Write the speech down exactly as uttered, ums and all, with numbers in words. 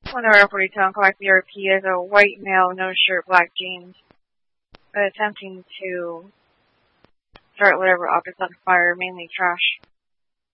one hour forty-two on Clark B R P is a white male, no shirt, black jeans, attempting to start whatever objects on fire, mainly trash.